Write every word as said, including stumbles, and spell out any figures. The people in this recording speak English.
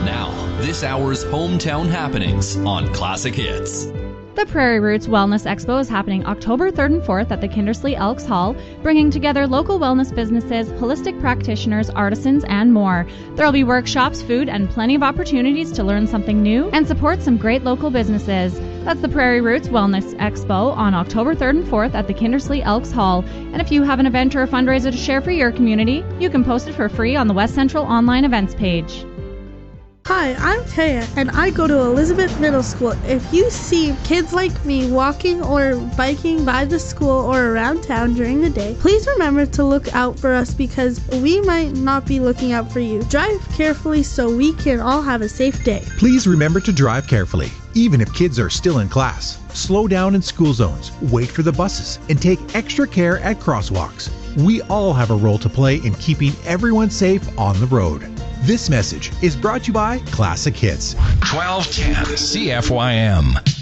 Now, this hour's hometown happenings on Classic Hits. The Prairie Roots Wellness Expo is happening October third and fourth at the Kindersley Elks Hall, bringing together local wellness businesses, holistic practitioners, artisans, and more. There will be workshops, food, and plenty of opportunities to learn something new and support some great local businesses. That's the Prairie Roots Wellness Expo on October third and fourth at the Kindersley Elks Hall. And if you have an event or a fundraiser to share for your community, you can post it for free on the West Central online events page. Hi, I'm Taya, and I go to Elizabeth Middle School. If you see kids like me walking or biking by the school or around town during the day, please remember to look out for us because we might not be looking out for you. Drive carefully so we can all have a safe day. Please remember to drive carefully, even if kids are still in class. Slow down in school zones, wait for the buses, and take extra care at crosswalks. We all have a role to play in keeping everyone safe on the road. This message is brought to you by Classic Hits. twelve ten C F Y M.